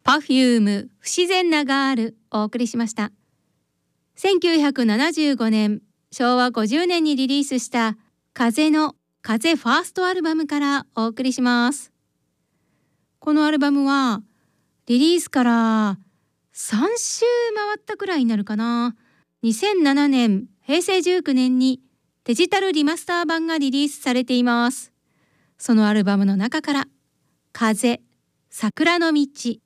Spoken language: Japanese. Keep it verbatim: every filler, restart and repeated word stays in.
パフューム不自然なガールお送りしました。せんきゅうひゃくななじゅうごねん、しょうわごじゅうねんにリリースした風の風ファーストアルバムからお送りします。このアルバムはリリースからさんしゅう回ったくらいになるかな。にせんななねん、へいせいじゅうきゅうねんにデジタルリマスター版がリリースされています。そのアルバムの中から風、桜の道。